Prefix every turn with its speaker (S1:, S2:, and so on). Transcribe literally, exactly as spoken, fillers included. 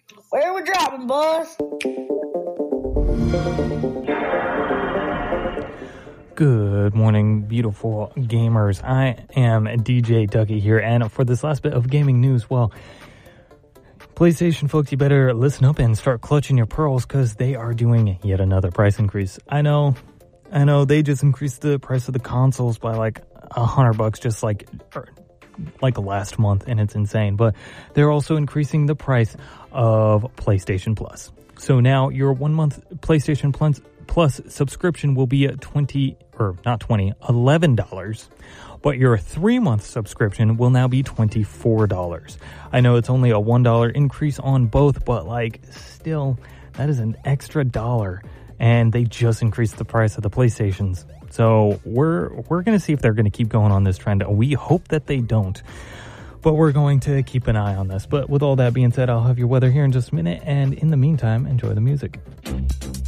S1: Where we dropping, boss?
S2: Good morning, beautiful gamers. I am D J Ducky here, and for this last bit of gaming news, well, PlayStation folks, you better listen up and start clutching your pearls because they are doing yet another price increase. I know, I know, they just increased the price of the consoles by like a hundred bucks just like, or, like last month, and it's insane. But they're also increasing the price of PlayStation Plus. So now your one month PlayStation Plus Plus subscription will be at twenty or not twenty, eleven dollars. But your three-month subscription will now be twenty-four dollars. I know it's only a one dollar increase on both, but, like, still, that is an extra dollar. And they just increased the price of the PlayStations. So we're we're going to see if they're going to keep going on this trend. We hope that they don't. But we're going to keep an eye on this. But with all that being said, I'll have your weather here in just a minute. And in the meantime, enjoy the music.